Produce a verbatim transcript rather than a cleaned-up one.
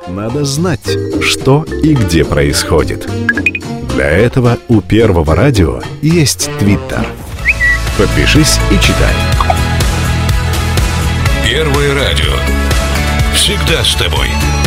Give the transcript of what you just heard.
Надо знать, что и где происходит. Для этого у Первого радио есть Твиттер. Подпишись и читай. Первое радио. Всегда с тобой.